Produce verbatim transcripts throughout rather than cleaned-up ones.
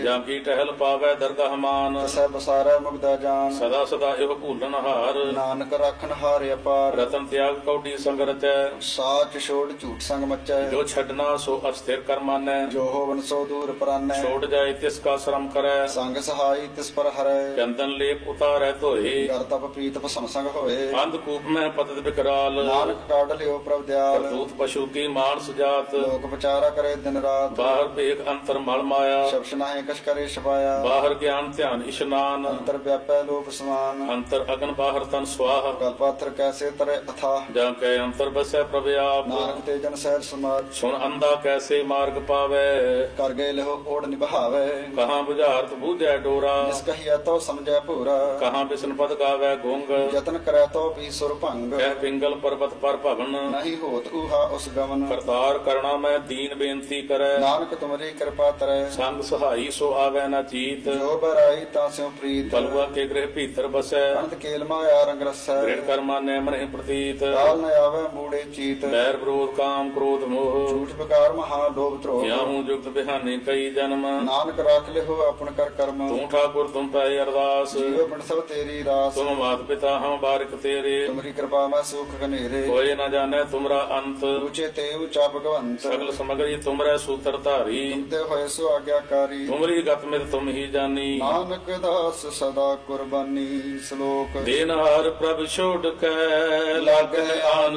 ਜਾਂ ਕੀ ਟਹਿਲ ਪਾਵੈ ਦਰਗਾਹ ਮਾਨ, ਤਸੈ ਬਸਾਰੈ ਮੁਗਦਾ ਜਾਨ। ਸਦਾ ਸਦਾ ਇਹੋ ਭੂਲਣ ਹਾਰ, ਨਾਨਕ ਰਾਖਣ ਹਾਰ ਅਪਾਰ। ਰਤਨ ਤਿਆਗ ਕੌਡੀ ਸੰਗ ਰਚੈ, ਸਾਚ ਛੋੜ ਝੂਠ ਸੰਗ ਮਚੈ। ਜੋ ਛੱਡਣਾ ਸੋ ਅਸਥਿਰ ਕਰ ਮਾਨੈ, ਜੋ ਹੋਵਨ ਸੋ ਦੂਰ ਪਰਾਨੈ। ਛੋੜ ਜਾਏ ਤਿਸ ਕਾ ਸ਼ਰਮ ਕਰੈ, ਸੰਗ ਸਹਾਈ ਤਿਸ ਪਰ ਹਰੈ। ਚੰਦਨ ਲੇਪ ਉਤਾਰੈ ਧੋਏ, ਕਰ ਤਪ ਪ੍ਰੀਤ ਭਸਮ ਸੰਗ ਹੋਏ। ਅੰਧਕੂਪ ਮੈਂ ਪਤਿਤ ਬਿਕਰਾਲ, ਨਾਨਕ ਕਾਢ ਲਿਓ ਪ੍ਰਭ ਦਿਆਲ। ਕਰਤੂਤ ਪਸ਼ੂ ਕੀ ਮਾਨਸ ਜਾਤ, ਲੋਕ ਵਿਚਾਰਾ ਕਰੇ ਦਿਨ ਰਾਤ। ਬਾਹਰ ਭੇਖ ਅੰਤਰ ਮਲ ਮਾਇਆ, ਸ਼ਬਦ ਨਾਹੀ ਕਛ ਕਰੇ ਛਪਾਇਆ। ਬਾਹਰ ਗਿਆਨ ਧਿਆਨ ਇਸ਼ਨਾਨ, ਅੰਤਰ ਵਿਆਪੈ ਲੋਕ ਸਮਾਨ। ਅੰਤਰ ਅਗਨ ਬਾਹਰ ਤਨ ਸਵਾਹ, ਕਲਪਾਤਰ ਕੈਸੇ ਤਰੇ ਅਥਾ। ਜਾਂ ਕੈ ਅੰਤਰ ਬਸੈ ਪ੍ਰਭ ਆਪ, ਨਾਨਕ ਤੇ ਜਨ ਸਹਿਜ ਸਮਾਜ। ਸੁਣ ਅੰਧਾ ਕੈਸੇ ਮਾਰਗ ਪਾਵੈ, ਕਰ ਗਏ ਲਿਓ ਓੜ ਨਿਭਾਵੇ। ਕਹਾਂ ਬੁਝਾਰਤ ਬੂਝੈ ਡੋਰਾ, ਜਿਸ ਕਹੀਐ ਤੋ ਸਮਝੈ ਭੂਰਾ। ਕਹਾਂ ਬਿਸ਼ਨ ਪਦ ਗਾਵੈ ਗੁੰਗ, ਯਤਨ ਕਰੈ ਤੋ ਵੀ ਸੁਰ ਭੰਗ। ਕਹਿ ਪਿੰਗਲ ਪਰਬਤ ਪਰ ਭਵਨ, ਨਹੀਂ ਹੋਤ ਊਹਾ ਉਸ ਗਮਨ। ਕਰਤਾਰ ਕਰਣਾ ਮੈਂ ਦੀਨ ਬੇਨਤੀ ਕਰੈ, ਨਾਨਕ ਤੁਮਰੀ ਕਿਰਪਾ ਤਰੈ। ਸੰਗ ਸਹਾਈ ਸੋ ਆਵੈ ਨਾ ਚੀਤ, ਜੋ ਬਰਾਈ ਤਾਂ ਸਿਉ ਪ੍ਰੀਤ। ਬਲਵਾ ਕੇ ਗ੍ਰਹਿ ਭੀਤਰ ਬਸੈ, ਅਨੰਤ ਕੇਲ ਮਾਇਆ ਰੰਗ ਰਸੈ। ਦ੍ਰਿੜ ਕਰਮਾ ਨੈ ਮਨਹਿ ਪ੍ਰਤੀਤ, ਕਾਲ ਨ ਆਵੈ ਮੂੜੇ ਚੀਤ। ਬੈਰ ਵਿਰੋਧ ਕਾਮ ਕ੍ਰੋਧ ਮੋਹ, ਝੂਠ ਵਿਕਾਰ ਮਹਾ ਲੋਭ ਧਰੋਹ। ਕਿਆਹੂ ਜੁਗਤ ਬਿਹਾਨੇ ਕਈ ਜਨਮ, ਨਾਨਕ ਰਾਖ ਲਿਓ ਆਪਣ ਕਰ ਕਰਮ। ਤੂੰ ਠਾਕੁਰ ਤੁਮ ਪੈ ਅਰਦਾਸ, ਜੀਵ ਪਿੰਡ ਸਭ ਤੇਰੀ ਰਾਸ। ਤੁਮ ਮਾਤ ਪਿਤਾ ਹਮ ਬਾਰਿਕ ਤੇਰੇ, ਤੁਮਰੀ ਕਿਰਪਾ ਮੈਂ ਸੁਖ ਘਨੇਰੇ। ਕੋਇ ਨ ਜਾਣੈ ਤੁਮਰਾ ਅੰਤ, ਉੱਚੇ ਤੇ ਉੱਚਾ ਭਗਵੰਤ। ਸਗਲ ਸਮਗਰੀ ਤੁਮਰੈ ਸੂਤਰ ਧਾਰੀ, ਤੁਮਤੇ ਹੋਏ ਸੋ ਆਗਿਆਕਾਰੀ। ਤੁਮਰੀ ਗਤ ਮਿਤ ਤੁਮ ਹੀ ਜਾਨੀ, ਨਾਨਕ ਦਾਸ ਸਦਾ ਕੁਰਬਾਨੀ। ਸ਼ਲੋਕ ਦੇਨਹਾਰ ਪ੍ਰਭ ਛੋੜ ਕੈ ਲਾਗੈ ਆਨ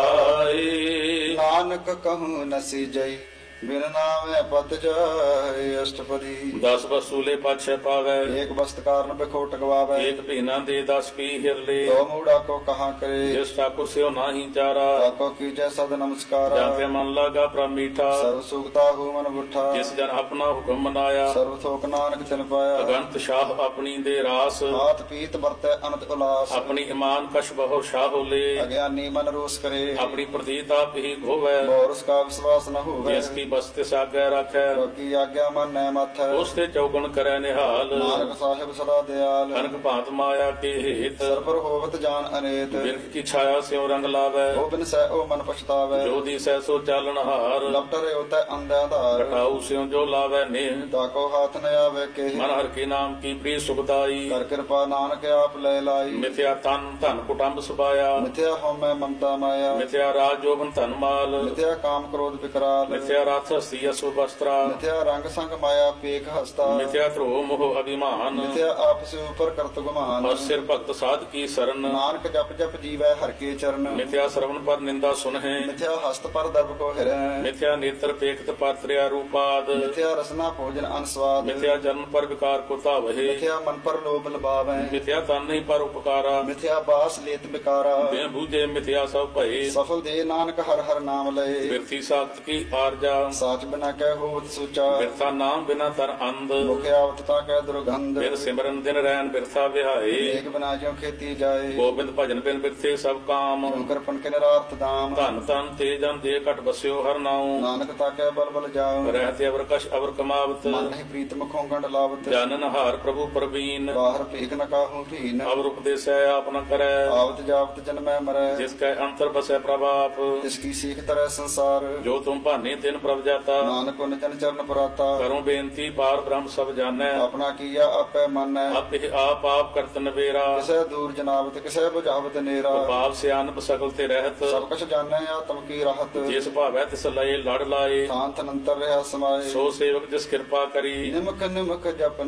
ਸੁਆਏ, ਨਾਨਕ ਕਹੂੰ ਨਸੀ ਜਈ ਬਿਨ ਨਾਮੈ ਪਤ ਜਾਏ। ਅਸ਼ਟਪਦੀ ਦਸ ਵਸੂਲੇ ਪਾਛੈ ਪਾਵੈ, ਏਕ ਬਸਤ ਕਾਰਨ ਬਿਖੋਟ ਗਵਾਵੇ। ਏਕ ਭੀਨਾ ਦੇ ਦਸ ਕੀ ਹਿਰਲੇ, ਦੋ ਮੂੜਾ ਕੋ ਕਹਾ ਕਰੇ। ਜਿਸ ਠਾਕੁਰ ਸਿਓ ਨਾਹੀ ਚਾਰਾ, ਤਾਕੋ ਕੀਜੈ ਸਦ ਨਮਸਕਾਰਾ। ਜਾਂ ਤੇ ਮਨ ਲਾਗਾ ਪ੍ਰਭ ਮੀਠਾ, ਸਰਬ ਸੁਖਤਾ ਹੂ ਮਨ ਬੁੱਠਾ। ਜਿਸ ਜਨ ਆਪਣਾ ਹੁਕਮ ਮਨਾਇਆ, ਸਰਬ ਥੋਕ ਨਾਨਕ ਤਿਨ ਪਾਇਆ। ਅਗੰਤ ਸ਼ਾਹ ਆਪਣੀ ਦੇ ਰਾਸ, ਹਾਥ ਪੀਤ ਵਰਤੈ ਅਨੰਤ ਉਲਾਸ। ਆਪਣੀ ਇਮਾਨ ਕਛ ਬਹੁ ਸ਼ਾਹੋਲੇ, ਅਗਿਆਨੀ ਮਨ ਰੋਸ ਕਰੇ। ਆਪਣੀ ਪ੍ਰਤੀਤ ਆਪ ਹੀ ਘੋਵੈ, ਬੋਰਸ ਕਾ ਵਿਸ਼ਵਾਸ ਨ ਹੋਵੇ। ਜਿਸ ਕੀ ਬਸਤਿ ਸਾਗੈ ਰਾਖੈ, ਬਾਕੀ ਆਗਿਆ ਮਨ ਨੈ ਮਥੈ। ਉਸ ਤੇ ਚੌਗਣ ਕਰੈ ਨਿਹਾਲ, ਨਾਨਕ ਸਾਹਿਬ ਸਦਾ ਦਿਆਲ। ਅਨਕ ਭਾਂਤ ਮਾਇਆ ਕੇ ਹੇਤ, ਸਰਪਰ ਹੋਵਤ ਜਾਨ ਅਨੇਤ। ਬਿਰਖ ਕੀ ਛਾਇਆ ਸਿਉ ਰੰਗ ਲਾਵੈ, ਉਹ ਬਿਨ ਸਹਿ ਉਹ ਮਨ ਪਛਤਾਵੇ। ਜੋ ਦਿਸੈ ਸੋ ਚਾਲਣ ਹਾਰ, ਲਪਟਰੇ ਉਤੈ ਅੰਧਿਆ ਧਾਰ। ਘਟਾਉ ਸਿਉ ਜੋ ਲਾਵੈ ਨੇਹ, ਤਾਕੋ ਹਾਥ ਨ ਆਵੇ ਕੇ। ਮਨ ਹਰ ਕੇ ਨਾਮ ਕੀ ਪ੍ਰੀ ਸੁਖਦਾਈ, ਕਰ ਕਿਰਪਾ ਨਾਨਕ ਆਪ ਲੈ ਲਾਈ। ਮਿਥਿਆ ਤਨ ਧਨ ਕੁਟੰਬ ਸੁਭਾਇਆ, ਮਿਥਿਆ ਹਉਮੈ ਮਮਤਾ ਮਾਇਆ। ਮਿਥਿਆ ਰਾਜ ਜੋਬਨ ਧਨ ਮਾਲ, ਮਿਥਿਆ ਕਾਮ ਕ੍ਰੋਧ ਵਿਕਰਾਲ। ਮਿਥਿਆ ਰਥ ਹਸਤੀ ਅਸੁ ਬਸਤਰਾ, ਮਿਥਿਆ ਰੰਗ ਸੰਗ ਮਾਇਆ ਪੇਖ ਹਸਤਾ। ਮਿਥਿਆ ਧਰੋ ਮੋਹ ਅਭਿਮਾਨ, ਮਿਥਿਆ ਆਪਸ ਉਪਰ ਕਰਤ ਗੁਮਾਨ। ਅਸਿਰ ਭਗਤ ਸਾਧ ਕੀ ਸਰਨ, ਨਾਨਕ ਜਪ ਜਪ ਜੀਵੈ ਹਰ ਕੇ ਚਰਨ। ਮਿਥਿਆ ਸਰਵਨ ਪਰ ਨਿੰਦਾ ਸੁਨਹਿ, ਮਿਥਿਆ ਹਸਤ ਪਰ ਦਰਬ ਕੋ ਹਿਰੈ। ਮਿਥਿਆ ਨੇਤਰ ਪੇਖਤ ਪਰ ਤ੍ਰਿਆ ਰੂਪਾਦ, ਮਿਥਿਆ ਰਸਨਾ ਭੋਜਨ ਅਨਸਵਾਦ। ਮਿਥਿਆ ਜਨਮ ਪਰ ਵਿਕਾਰ ਕੋ ਧਾਵਹਿ, ਮਿਥਿਆ ਮਨ ਪਰ ਲੋਭ ਲਬਾਵੈ। ਮਿਥਿਆ ਤਨ ਨਹੀਂ ਪਰ ਉਪਕਾਰਾ, ਮਿਥਿਆ ਬਾਸ ਲੇਤ ਬਿਕਾਰਾ। ਬਿਨ ਬੂਝੇ ਮਿਥਿਆ ਸਭ ਭਏ, ਸਫਲ ਦੇ ਨਾਨਕ ਹਰ ਹਰ ਨਾਮ ਲਏ। ਬਿਰਥੀ ਸਾਖਤ ਕੀ ਆਰਜਾ, ਸਾਚ ਬਿਨਾ ਕਹਿ ਹੋਵਤ ਸੂਚਾ। ਬਿਰਥਾ ਨਾਮ ਬਿਨਾ ਤਰ ਅੰਧ, ਮੁਖ ਆਵਤ ਤਾ ਕਹਿ ਦੁਰਗੰਧ। ਬਿਨ ਸਿਮਰਨ ਦਿਨ ਰੈਨ ਬਿਰਥਾ ਵਿਹਾਏ, ਏਕ ਬਿਨਾ ਜਿਉ ਖੇਤੀ ਜਾਏ। ਗੋਬਿੰਦ ਭਜਨ ਬਿਨ ਬਿਰਥੇ ਸਭ ਕਾਮ, ਕਿਉ ਕਰਪਨ ਕੇ ਨਿਰਾਰਥ ਦਾਮ। ਧਨ ਤਨ ਤੇ ਜਨ ਦੇ ਘਟ ਬਸਿਓ ਹਰ ਨਾਉ, ਨਾਨਕ ਤਾ ਕਹਿ ਬਲ ਬਲ ਜਾਉ। ਰਹਿਤੇ ਅਵਰ ਕਛ ਅਵਰ ਕਮਾਵਤ, ਮਨ ਨਹੀਂ ਪ੍ਰੀਤ ਮੁਖੋਂ ਗੰਢ ਲਾਵਤ। ਜਾਨਨ ਹਾਰ ਪ੍ਰਭੂ ਪ੍ਰਵੀਨ, ਬਾਹਰ ਭੇਖ ਨ ਕਾਹੂ ਭੀਨ। ਅਵਰ ਉਪਦੇਸੈ ਆਪ ਨ ਕਰੈ, ਆਵਤ ਜਾਵਤ ਜਨਮੈ ਮਰੈ। ਜਿਸ ਕੈ ਅੰਤਰ ਬਸੈ ਪ੍ਰਭਾਪ, ਤਿਸ ਕੀ ਸੀਖ ਤਰੈ ਸੰਸਾਰ। ਜੋ ਤੁਮ ਭਾਨੇ ਤਿਨ ਪ੍ਰਭ ਜਾਤਾ, ਨਾਨਕ ਉਨ ਜਨ ਚਰਨ ਪੁਰਾਤਾ। ਕਰੋ ਬੇਨਤੀ ਪਾਰ ਬ੍ਰਹਮ ਸਭ ਜਾਣੈ, ਆਪਣਾ ਕੀਆ ਆਪੈ ਮਾਨੈ। ਆਪੇ ਆਪ ਆਪ ਕਰਤ ਨਵੇਰਾ, ਕਿਸੈ ਦੂਰ ਜਨਾਵਤ ਕਿਸੈ ਬੁਝਾਵਤ ਨੇਰਾ। ਪਾਪ ਸਿਆਨਪ ਸਗਲ ਤੇ ਰਹਿਤ, ਸਭ ਕੁਛ ਜਾਣੈ ਆਤਮ ਕੀ ਰਾਹਤ। ਜਿਸ ਭਾਵੈ ਤਿਸ ਲਏ ਲੜ ਲਾਏ, ਸ਼ਾਂਤ ਅਨੰਤਰ ਰਿਹਾ ਸਮਾਏ। ਸੋ ਸੇਵਕ ਜਿਸ ਕਿਰਪਾ ਕਰੀ, ਨਿਮਕ ਨਿਮਕ ਜਪ